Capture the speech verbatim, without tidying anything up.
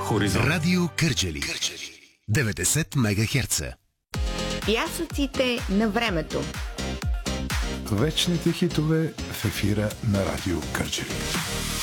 Хоризонт. Радио Кърджали. деветдесет мегахерца. Пясъците на времето. Вечните хитове в ефира на Радио Кърджали.